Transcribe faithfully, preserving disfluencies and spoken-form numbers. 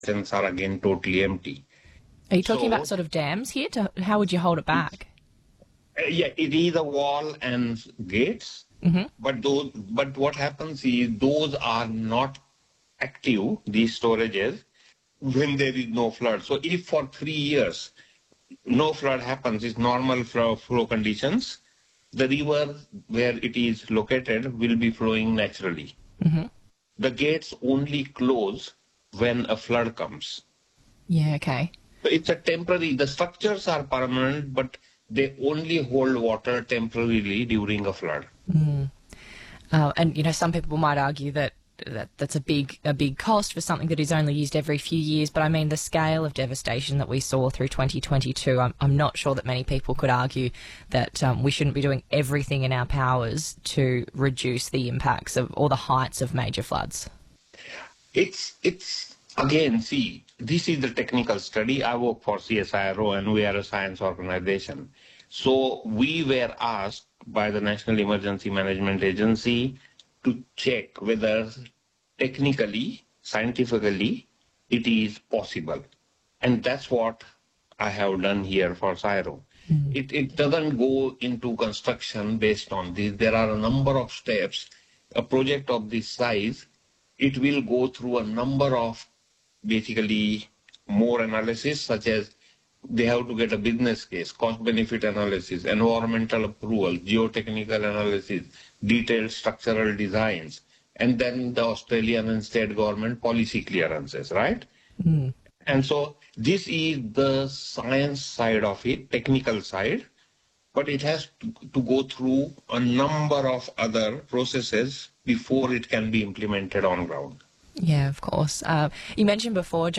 basins are again totally empty. Are you talking So, about sort of dams here? To, how would you hold it back? uh, yeah, it is a wall and gates, Mm-hmm. but those, but what happens is those are not active, these storages, when there is no flood. So if for three years no flood happens, it's normal flow, flow conditions, the river where it is located will be flowing naturally. Mm-hmm. The gates only close when a flood comes. Yeah, okay. So it's a temporary, the structures are permanent, but they only hold water temporarily during a flood. Mm. Uh, and, you know, some people might argue that, that that's a big a big cost for something that is only used every few years. But I mean, the scale of devastation that we saw through twenty twenty-two, I'm, I'm not sure that many people could argue that um, we shouldn't be doing everything in our powers to reduce the impacts of or the heights of major floods. It's, it's again, see, this is the technical study. I work for C S I R O and we are a science organization. So we were asked by the National Emergency Management Agency to check whether technically, scientifically, it is possible. And that's what I have done here for CSIRO. Mm. It, it doesn't go into construction based on this. There are a number of steps. A project of this size, it will go through a number of basically more analysis, such as they have to get a business case, cost-benefit analysis, environmental approval, geotechnical analysis, detailed structural designs, and then the Australian and state government policy clearances, right? Mm. And so this is the science side of it, technical side, but it has to, to go through a number of other processes before it can be implemented on ground. Yeah, of course. Uh, you mentioned before,